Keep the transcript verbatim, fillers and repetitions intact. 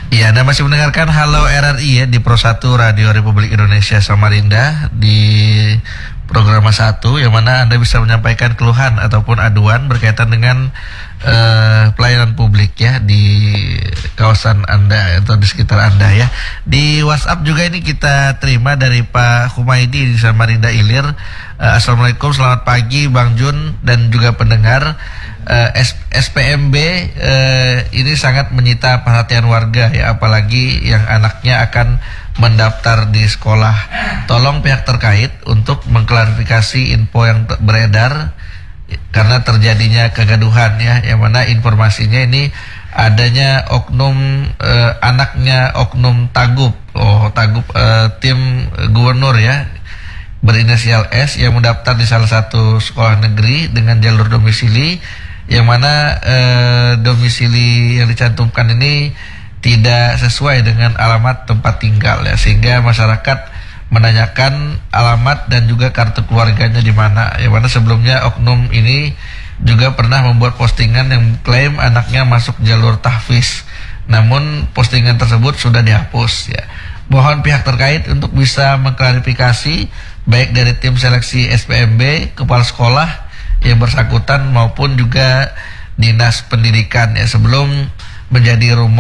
Ya, Anda masih mendengarkan Halo R R I ya di Pro satu Radio Republik Indonesia Samarinda di program satu, yang mana Anda bisa menyampaikan keluhan ataupun aduan berkaitan dengan uh, pelayanan publik ya di kawasan Anda atau di sekitar Anda ya. Di WhatsApp juga ini kita terima dari Pak Humaydi di Samarinda Ilir. Uh, Assalamualaikum, selamat pagi Bang Jun dan juga pendengar. Uh, S P M B uh, ini sangat menyita perhatian warga ya, apalagi yang anaknya akan mendaftar di sekolah. Tolong pihak terkait untuk mengklarifikasi info yang beredar karena terjadinya kegaduhan ya, yang mana informasinya ini adanya oknum uh, anaknya oknum Tagub, oh Tagub uh, tim gubernur ya, berinisial S yang mendaftar di salah satu sekolah negeri dengan jalur domisili, yang mana eh, domisili yang dicantumkan ini tidak sesuai dengan alamat tempat tinggal ya, sehingga masyarakat menanyakan alamat dan juga kartu keluarganya di mana. Yang mana sebelumnya oknum ini juga pernah membuat postingan yang klaim anaknya masuk jalur tahfiz, namun postingan tersebut sudah dihapus ya. Mohon pihak terkait untuk bisa mengklarifikasi baik dari tim seleksi S P M B, kepala sekolah yang bersangkutan maupun juga dinas pendidikan ya, sebelum menjadi rumor